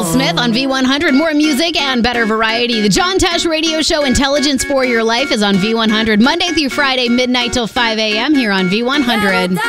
Smith on V100. More music and better variety. The John Tesh Radio Show, Intelligence for Your Life, is on V100 Monday through Friday, midnight till 5 a.m. here on V100.